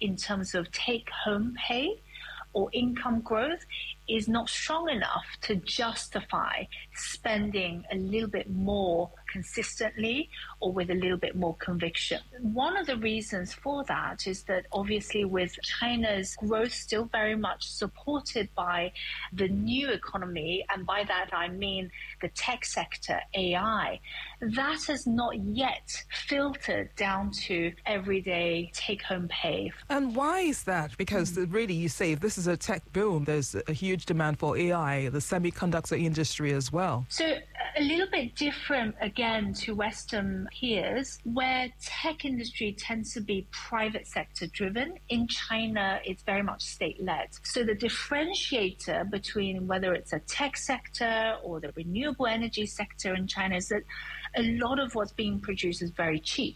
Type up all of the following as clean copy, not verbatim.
in terms of take-home pay or income growth is not strong enough to justify spending a little bit more consistently or with a little bit more conviction. One of the reasons for that is that obviously with China's growth still very much supported by the new economy, and by that I mean the tech sector, AI, that has not yet filtered down to everyday take-home pay. And why is that? Because really, you say if this is a tech boom, there's a huge demand for AI, the semiconductor industry as well. So a little bit different again to Western peers, where tech industry tends to be private sector driven. In China, it's very much state-led. So the differentiator between whether it's a tech sector or the renewable energy sector in China is that a lot of what's being produced is very cheap.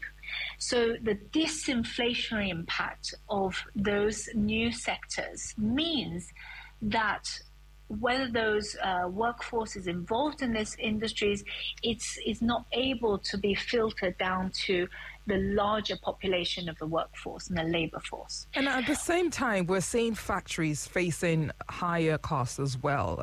So the disinflationary impact of those new sectors means that whether those workforces involved in these industries, it's not able to be filtered down to the larger population of the workforce and the labor force. And at the same time, we're seeing factories facing higher costs as well.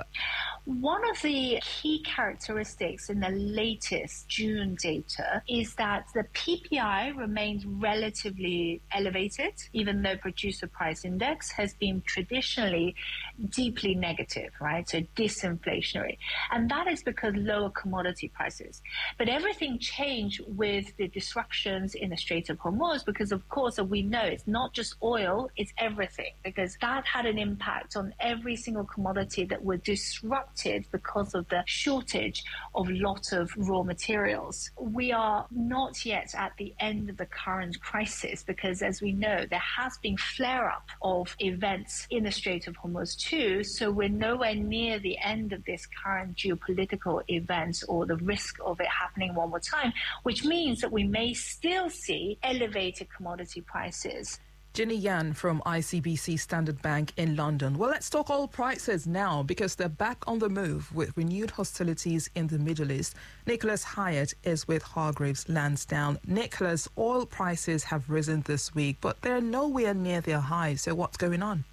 One of the key characteristics in the latest June data is that the PPI remains relatively elevated, even though producer price index has been traditionally deeply negative, right? So disinflationary. And that is because lower commodity prices. But everything changed with the disruptions in the Strait of Hormuz because, of course, we know it's not just oil, it's everything, because that had an impact on every single commodity that were disrupted because of the shortage of lot of raw materials. We are not yet at the end of the current crisis because, as we know, there has been flare-up of events in the Strait of Hormuz too, so we're nowhere near the end of this current geopolitical event or the risk of it happening one more time, which means that we may still see elevated commodity prices. Ginny Yan from ICBC Standard Bank in London. Well, let's talk oil prices now because they're back on the move with renewed hostilities in the Middle East. Nicholas Hyatt is with Hargreaves Lansdown. Nicholas, oil prices have risen this week, but they're nowhere near their highs. So what's going on?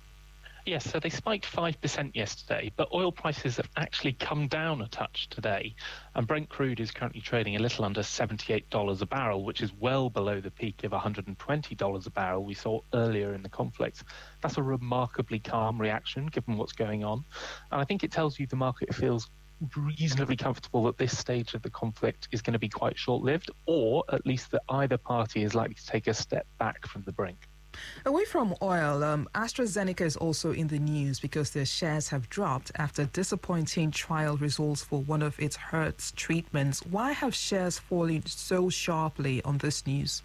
Yes, so they spiked 5% yesterday, but oil prices have actually come down a touch today. And Brent crude is currently trading a little under $78 a barrel, which is well below the peak of $120 a barrel we saw earlier in the conflict. That's a remarkably calm reaction, given what's going on. And I think it tells you the market feels reasonably comfortable that this stage of the conflict is going to be quite short-lived, or at least that either party is likely to take a step back from the brink. Away from oil, AstraZeneca is also in the news because their shares have dropped after disappointing trial results for one of its HER2 treatments. Why have shares fallen so sharply on this news?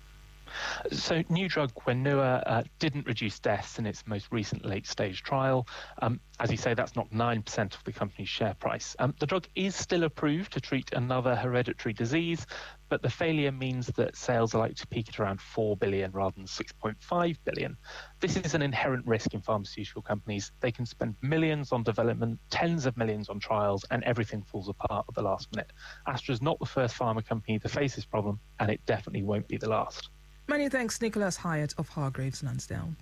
So new drug Wainua didn't reduce deaths in its most recent late-stage trial. As you say, that's knocked 9% of the company's share price. The drug is still approved to treat another hereditary disease, but the failure means that sales are likely to peak at around 4 billion rather than 6.5 billion. This is an inherent risk in pharmaceutical companies. They can spend millions on development, tens of millions on trials, and everything falls apart at the last minute. Astra is not the first pharma company to face this problem, and it definitely won't be the last. Many thanks, Nicholas Hyatt of Hargreaves Lansdown.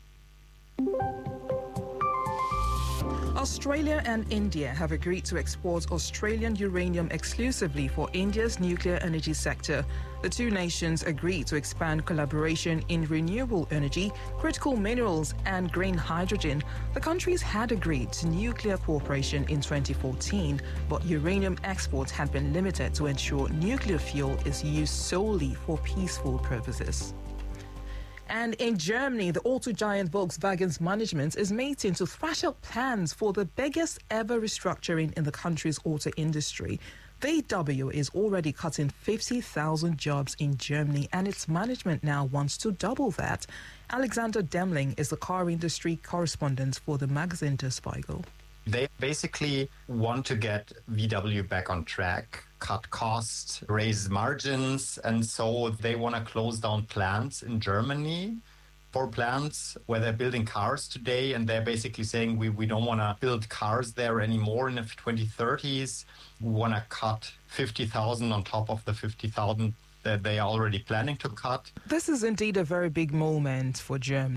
Australia and India have agreed to export Australian uranium exclusively for India's nuclear energy sector. The two nations agreed to expand collaboration in renewable energy, critical minerals and green hydrogen. The countries had agreed to nuclear cooperation in 2014, but uranium exports had been limited to ensure nuclear fuel is used solely for peaceful purposes. And in Germany, the auto giant Volkswagen's management is meeting to thrash out plans for the biggest ever restructuring in the country's auto industry. VW is already cutting 50,000 jobs in Germany, and its management now wants to double that. Alexander Demling is the car industry correspondent for the magazine Der Spiegel. They basically want to get VW back on track, cut costs, raise margins, and so they want to close down plants in Germany. 4 plants where they're building cars today, and they're basically saying we don't want to build cars there anymore in the 2030s. We want to cut 50,000 on top of the 50,000 that they are already planning to cut. This is indeed a very big moment for Germany.